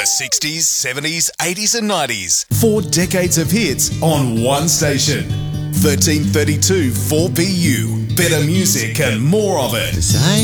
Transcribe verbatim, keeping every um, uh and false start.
The sixties, seventies, eighties and nineties. Four decades of hits on one station. thirteen thirty-two four B U. Better music and more of it. Cause I